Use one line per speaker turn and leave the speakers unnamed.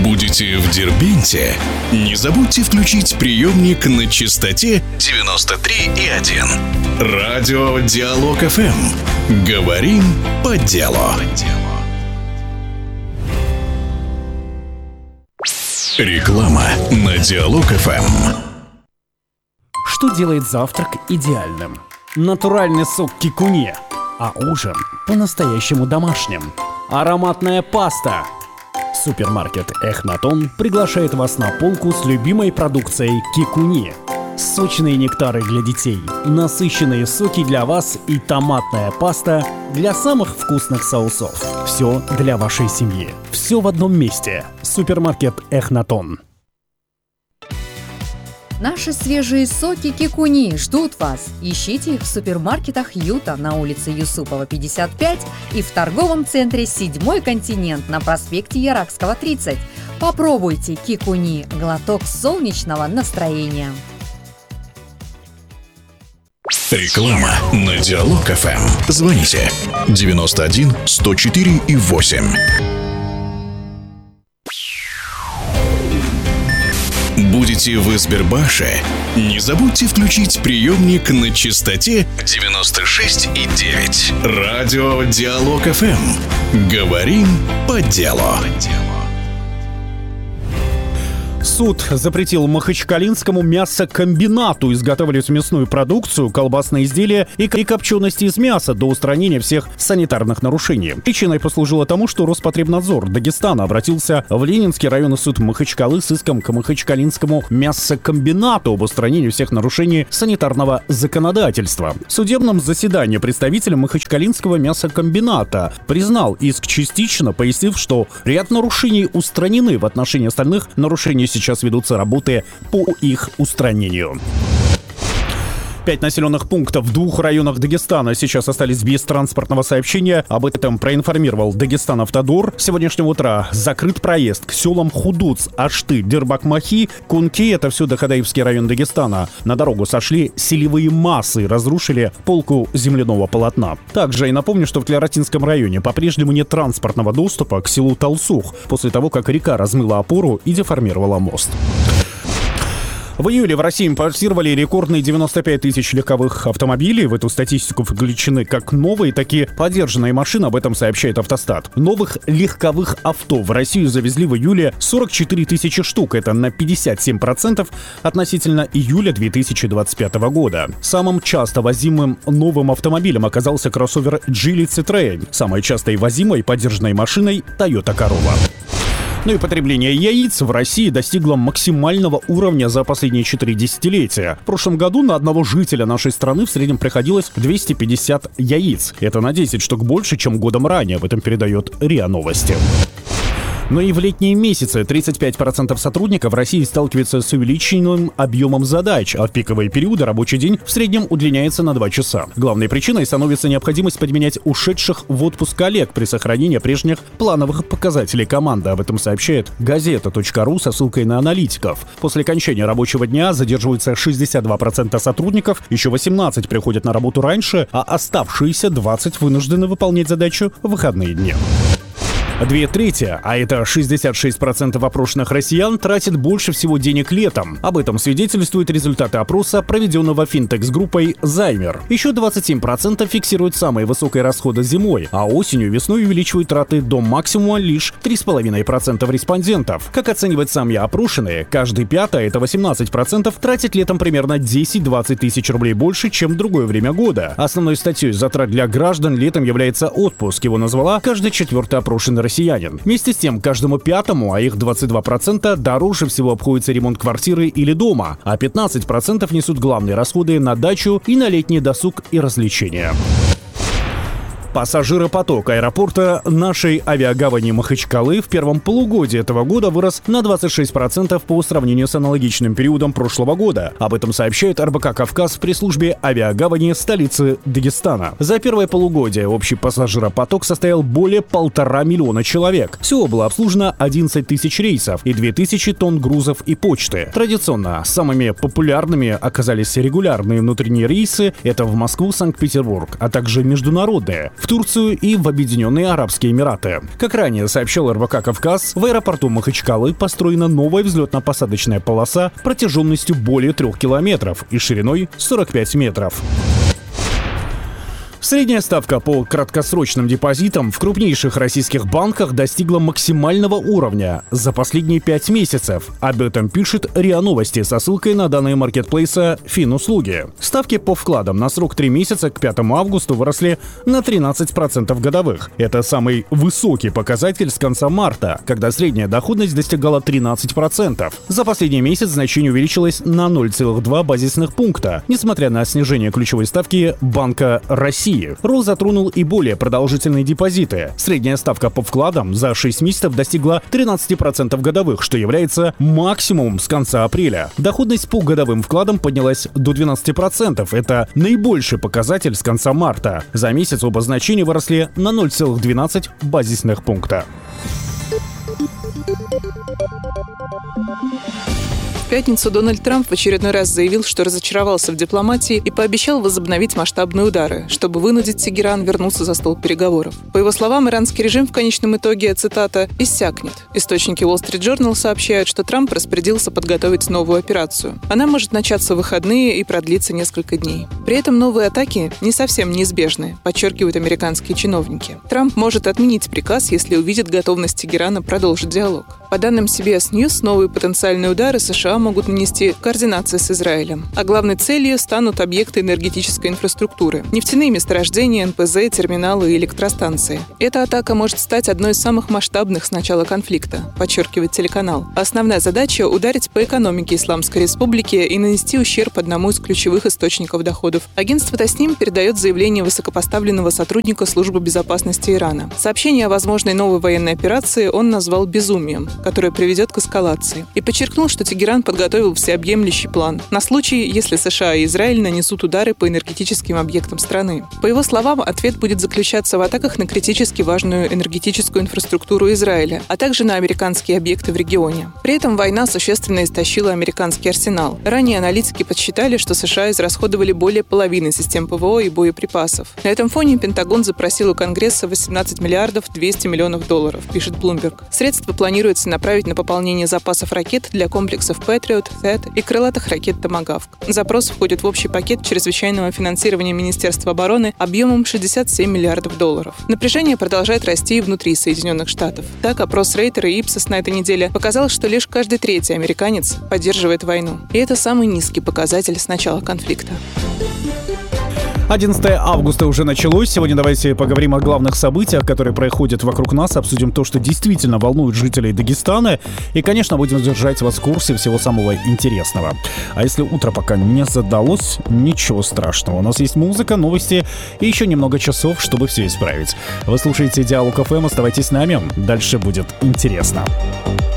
Будете в Дербенте? Не забудьте включить приемник на частоте 93,1. Радио Диалог ФМ. Говорим по делу. Реклама на Диалог ФМ.
Что делает завтрак идеальным? Натуральный сок кикуне, а ужин по-настоящему домашним. Ароматная паста. Супермаркет Эхнатон приглашает вас на полку с любимой продукцией кикуне. Сочные нектары для детей, насыщенные соки для вас и томатная паста для самых вкусных соусов. Все для вашей семьи. Все в одном месте. Супермаркет Эхнатон.
Наши свежие соки кикуни ждут вас. Ищите их в супермаркетах Юта на улице Юсупова, 55 и в торговом центре «Седьмой континент» на проспекте Яракского, 30. Попробуйте кикуни – глоток солнечного настроения.
Реклама на Диалог ФМ. Звоните 91 104 и 8. Будете в Избербаше? Не забудьте включить приемник на частоте 96,9. Радио Диалог ФМ. Говорим по делу.
Суд запретил махачкалинскому мясокомбинату изготавливать мясную продукцию, колбасные изделия и копчености из мяса до устранения всех санитарных нарушений. Причиной послужило тому, что Роспотребнадзор Дагестана обратился в Ленинский районный суд Махачкалы с иском к махачкалинскому мясокомбинату об устранении всех нарушений санитарного законодательства. В судебном заседании представитель махачкалинского мясокомбината признал иск частично, пояснив, что ряд нарушений устранены. В отношении остальных нарушений сейчас ведутся работы по их устранению. 5 населенных пунктов в 2 районах Дагестана сейчас остались без транспортного сообщения. Об этом проинформировал Дагестанавтодор. С сегодняшнего утра закрыт проезд к селам Худуц, Ашты, Дербак-Махи, Кунки. Это все Дахадаевский район Дагестана. На дорогу сошли селевые массы и разрушили полку земляного полотна. Также и напомню, что в Тлератинском районе по-прежнему нет транспортного доступа к селу Талсух после того, как река размыла опору и деформировала мост. В июле в России импортировали рекордные 95 тысяч легковых автомобилей. В эту статистику включены как новые, так и подержанные машины. Об этом сообщает Автостат. Новых легковых авто в Россию завезли в июле 44 тысячи штук. Это на 57% относительно июля 2025 года. Самым часто возимым новым автомобилем оказался кроссовер Geely Citroën. Самой частой возимой подержанной машиной Toyota Corolla. Ну и потребление яиц в России достигло максимального уровня за последние 4 десятилетия. В прошлом году на одного жителя нашей страны в среднем приходилось 250 яиц. Это на 10 штук больше, чем годом ранее. Об этом передает РИА Новости. Но и в летние месяцы 35% сотрудников в России сталкиваются с увеличенным объемом задач, а в пиковые периоды рабочий день в среднем удлиняется на 2 часа. Главной причиной становится необходимость подменять ушедших в отпуск коллег при сохранении прежних плановых показателей команды. Об этом сообщает газета.ру со ссылкой на аналитиков. После окончания рабочего дня задерживаются 62% сотрудников, еще 18 приходят на работу раньше, а оставшиеся 20 вынуждены выполнять задачу в выходные дни. 2/3, а это 66% опрошенных россиян, тратят больше всего денег летом. Об этом свидетельствуют результаты опроса, проведенного финтекс-группой Займер. Еще 27% фиксируют самые высокие расходы зимой, а осенью и весной увеличивают траты до максимума лишь 3,5% респондентов. Как оценивают сами опрошенные, каждый пятый, это 18%, тратит летом примерно 10-20 тысяч рублей больше, чем в другое время года. Основной статьей затрат для граждан летом является отпуск. Его назвала каждый 4-й опрошенный россиянин. Вместе с тем, каждому 5-му, а их 22%, дороже всего обходится ремонт квартиры или дома, а 15% несут главные расходы на дачу и на летний досуг и развлечения. Пассажиропоток аэропорта нашей авиагавани Махачкалы в первом полугодии этого года вырос на 26% по сравнению с аналогичным периодом прошлого года. Об этом сообщает РБК «Кавказ» в пресс-службе авиагавани столицы Дагестана. За первое полугодие общий пассажиропоток составил более 1,5 миллиона человек. Всего было обслужено 11 тысяч рейсов и 2000 тонн грузов и почты. Традиционно самыми популярными оказались регулярные внутренние рейсы, это в Москву, Санкт-Петербург, а также международные. в Турцию и в Объединенные Арабские Эмираты. Как ранее сообщил РБК «Кавказ», в аэропорту Махачкалы построена новая взлетно-посадочная полоса протяженностью более 3 километров и шириной 45 метров. Средняя ставка по краткосрочным депозитам в крупнейших российских банках достигла максимального уровня за последние 5 месяцев. Об этом пишет РИА Новости со ссылкой на данные маркетплейса Финуслуги. Ставки по вкладам на срок 3 месяца к 5 августа выросли на 13% годовых. Это самый высокий показатель с конца марта, когда средняя доходность достигала 13%. За последний месяц значение увеличилось на 0,2 базисных пункта, несмотря на снижение ключевой ставки Банка России. Рост затронул и более продолжительные депозиты. Средняя ставка по вкладам за 6 месяцев достигла 13% годовых, что является максимумом с конца апреля. Доходность по годовым вкладам поднялась до 12%. Это наибольший показатель с конца марта. За месяц оба значения выросли на 0,12 базисных пункта.
В пятницу Дональд Трамп в очередной раз заявил, что разочаровался в дипломатии и пообещал возобновить масштабные удары, чтобы вынудить Тегеран вернуться за стол переговоров. По его словам, иранский режим в конечном итоге, цитата, «иссякнет». Источники Wall Street Journal сообщают, что Трамп распорядился подготовить новую операцию. Она может начаться в выходные и продлиться несколько дней. При этом новые атаки не совсем неизбежны, подчеркивают американские чиновники. Трамп может отменить приказ, если увидит готовность Тегерана продолжить диалог. По данным CBS News, новые потенциальные удары США могут нанести в координации с Израилем. А главной целью станут объекты энергетической инфраструктуры – нефтяные месторождения, НПЗ, терминалы и электростанции. Эта атака может стать одной из самых масштабных с начала конфликта, подчеркивает телеканал. Основная задача – ударить по экономике Исламской Республики и нанести ущерб одному из ключевых источников доходов. Агентство Тасним передает заявление высокопоставленного сотрудника Службы безопасности Ирана. Сообщение о возможной новой военной операции он назвал безумием, которое приведет к эскалации, и подчеркнул, что Тегеран подготовил всеобъемлющий план на случай, если США и Израиль нанесут удары по энергетическим объектам страны. По его словам, ответ будет заключаться в атаках на критически важную энергетическую инфраструктуру Израиля, а также на американские объекты в регионе. При этом война существенно истощила американский арсенал. Ранее аналитики подсчитали, что США израсходовали более половины систем ПВО и боеприпасов. На этом фоне Пентагон запросил у Конгресса 18 миллиардов 200 миллионов долларов, пишет Bloomberg. Средства планируется направить на пополнение запасов ракет для комплексов Patriot, THAAD и крылатых ракет Tomahawk. Запрос входит в общий пакет чрезвычайного финансирования Министерства обороны объемом 67 миллиардов долларов. Напряжение продолжает расти и внутри Соединенных Штатов. Так, опрос Рейтера и Ipsos на этой неделе показал, что лишь каждый третий американец поддерживает войну. И это самый низкий показатель с начала конфликта.
11 августа уже началось. Сегодня давайте поговорим о главных событиях, которые происходят вокруг нас, обсудим то, что действительно волнует жителей Дагестана. И, конечно, будем держать вас в курсе всего самого интересного. А если утро пока не задалось, ничего страшного. У нас есть музыка, новости и еще немного часов, чтобы все исправить. Вы слушаете Диалог ФМ, оставайтесь с нами. Дальше будет интересно.